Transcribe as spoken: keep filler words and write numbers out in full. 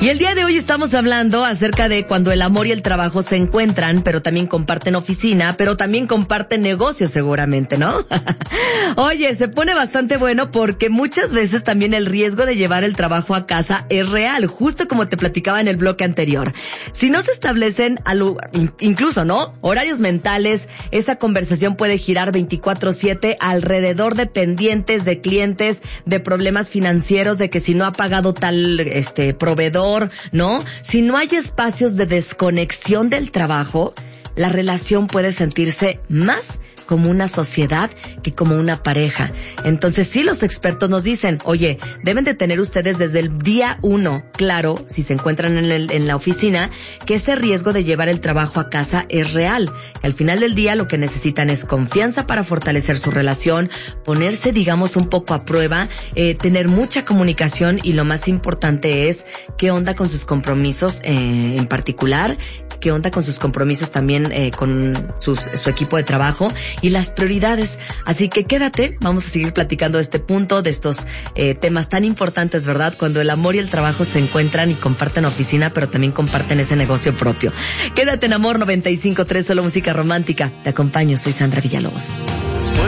Y el día de hoy estamos hablando acerca de cuando el amor y el trabajo se encuentran, pero también comparten oficina, pero también comparten negocios seguramente, ¿no? Oye, se pone bastante bueno porque muchas veces también el riesgo de llevar el trabajo a casa es real, justo como te platicaba en el bloque anterior. Si no se establecen, incluso, ¿no?, horarios mentales, esa conversación puede girar veinticuatro siete alrededor de pendientes, de clientes, de problemas financieros, de que si no ha pagado tal este proveedor, ¿no? Si no hay espacios de desconexión del trabajo, la relación puede sentirse más como una sociedad que como una pareja. Entonces, sí, los expertos nos dicen, oye, deben de tener ustedes desde el día uno, claro, si se encuentran en, el, en la oficina, que ese riesgo de llevar el trabajo a casa es real. Que al final del día lo que necesitan es confianza para fortalecer su relación, ponerse, digamos, un poco a prueba, eh, tener mucha comunicación y lo más importante es qué onda con sus compromisos eh, en particular, qué onda con sus compromisos también eh, con sus, su equipo de trabajo y las prioridades. Así que quédate, vamos a seguir platicando de este punto, de estos eh, temas tan importantes, ¿verdad? Cuando el amor y el trabajo se encuentran y comparten oficina, pero también comparten ese negocio propio. Quédate en Amor noventa y cinco punto tres, solo música romántica. Te acompaño, soy Sandra Villalobos.